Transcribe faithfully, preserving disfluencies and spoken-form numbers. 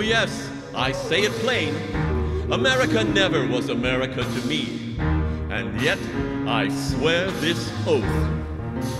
Oh yes, I say it plain. America never was America to me. And yet, I swear this oath.